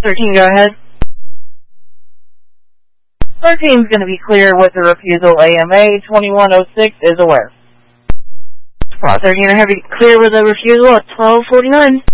13, go ahead. 13 is going to be clear with the refusal. AMA 2106 is aware. 13 are heavy clear with the refusal at 1249.